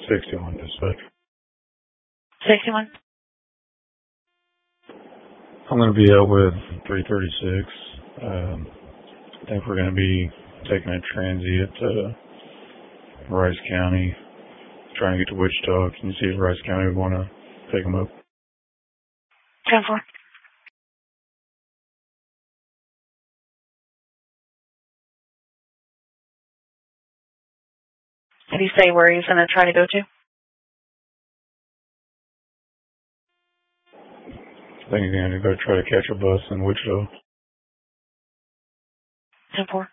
61 dispatch. 61. I'm going to be out with 336. I think we're going to be taking a transient to Rice County, trying to get to Wichita. Can you see if Rice County would want to pick them up? 10-4. Did he say where he's going to try to go to? I think he's going to go try to catch a bus in Wichita. 10-4.